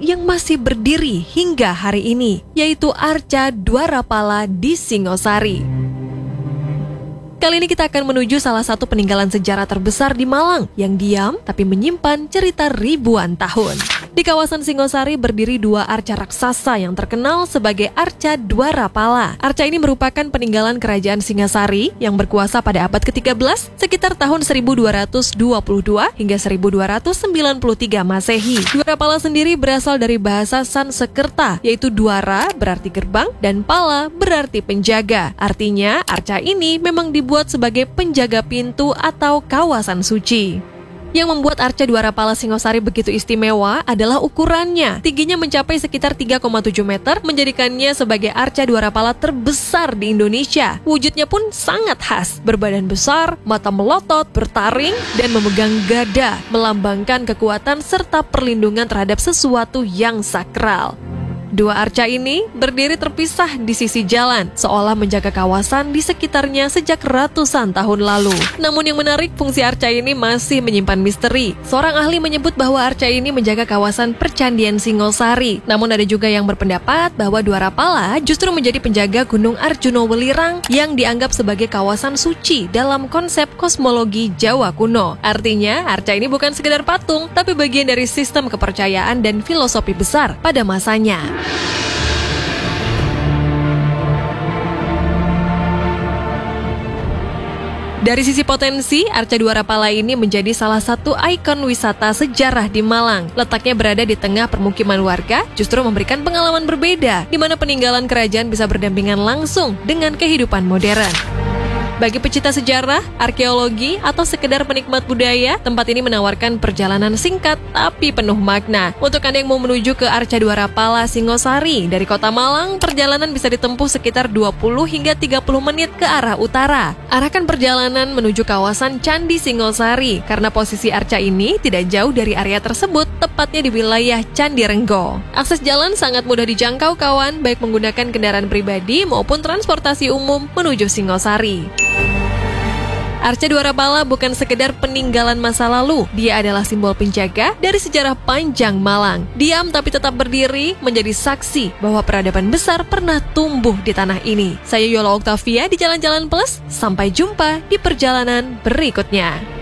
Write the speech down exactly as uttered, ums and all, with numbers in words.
yang masih berdiri hingga hari ini, yaitu Arca Dwarapala di Singosari. Kali ini kita akan menuju salah satu peninggalan sejarah terbesar di Malang yang diam tapi menyimpan cerita ribuan tahun. Di kawasan Singosari berdiri dua arca raksasa yang terkenal sebagai Arca Dwarapala. Arca ini merupakan peninggalan kerajaan Singasari yang berkuasa pada abad ke tiga belas sekitar tahun seribu dua ratus dua puluh dua hingga seribu dua ratus sembilan puluh tiga Masehi. Dwarapala sendiri berasal dari bahasa Sansekerta, yaitu Dwara berarti gerbang dan Pala berarti penjaga. Artinya arca ini memang dibuat sebagai penjaga pintu atau kawasan suci. Yang membuat Arca Dwarapala Singosari begitu istimewa adalah ukurannya. Tingginya mencapai sekitar tiga koma tujuh meter, menjadikannya sebagai Arca Dwarapala terbesar di Indonesia. Wujudnya pun sangat khas, berbadan besar, mata melotot, bertaring, dan memegang gada, melambangkan kekuatan serta perlindungan terhadap sesuatu yang sakral. Dua arca ini berdiri terpisah di sisi jalan, seolah menjaga kawasan di sekitarnya sejak ratusan tahun lalu. Namun yang menarik, fungsi arca ini masih menyimpan misteri. Seorang ahli menyebut bahwa arca ini menjaga kawasan percandian Singosari. Namun ada juga yang berpendapat bahwa Dwarapala justru menjadi penjaga Gunung Arjuna Welirang yang dianggap sebagai kawasan suci dalam konsep kosmologi Jawa kuno. Artinya, arca ini bukan sekedar patung, tapi bagian dari sistem kepercayaan dan filosofi besar pada masanya. Dari sisi potensi, Arca Dwarapala ini menjadi salah satu ikon wisata sejarah di Malang. Letaknya berada di tengah permukiman warga, justru memberikan pengalaman berbeda, di mana peninggalan kerajaan bisa berdampingan langsung dengan kehidupan modern. Bagi pecinta sejarah, arkeologi, atau sekedar penikmat budaya, tempat ini menawarkan perjalanan singkat tapi penuh makna. Untuk Anda yang mau menuju ke Arca Dwarapala Singosari, dari kota Malang, perjalanan bisa ditempuh sekitar dua puluh hingga tiga puluh menit ke arah utara. Arahkan perjalanan menuju kawasan Candi Singosari, karena posisi arca ini tidak jauh dari area tersebut, tepatnya di wilayah Candi Renggo. Akses jalan sangat mudah dijangkau kawan, baik menggunakan kendaraan pribadi maupun transportasi umum menuju Singosari. Arca Dwarapala bukan sekedar peninggalan masa lalu, dia adalah simbol penjaga dari sejarah panjang Malang. Diam tapi tetap berdiri, menjadi saksi bahwa peradaban besar pernah tumbuh di tanah ini. Saya Yola Oktavia di Jalan-Jalan Plus, sampai jumpa di perjalanan berikutnya.